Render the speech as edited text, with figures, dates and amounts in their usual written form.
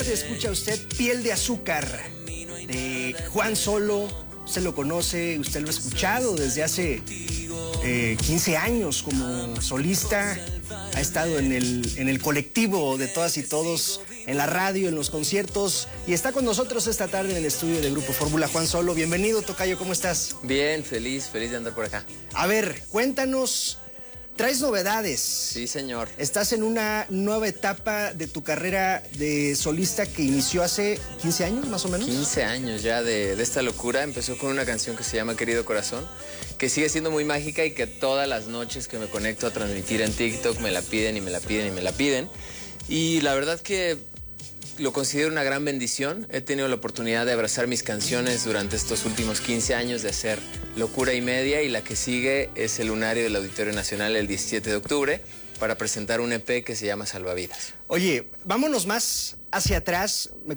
escucha usted Piel de Azúcar de Juan Solo. Usted lo conoce, usted lo ha escuchado desde hace 15 años como solista. Ha estado en el colectivo de todas y todos, en la radio, en los conciertos, y está con nosotros esta tarde en el estudio de Grupo Fórmula. Juan Solo, bienvenido, tocayo, ¿cómo estás? Bien, feliz de andar por acá. A ver, cuéntanos, traes novedades. Sí, señor. Estás en una nueva etapa de tu carrera de solista que inició hace 15 años, más o menos. 15 años ya de esta locura. Empezó con una canción que se llama Querido Corazón, que sigue siendo muy mágica y que todas las noches que me conecto a transmitir en TikTok me la piden y me la piden y me la piden. Y la verdad que lo considero una gran bendición. He tenido la oportunidad de abrazar mis canciones durante estos últimos 15 años, de hacer locura y media, y la que sigue es el Lunario del Auditorio Nacional el 17 de octubre para presentar un EP que se llama Salvavidas. Oye, vámonos más hacia atrás.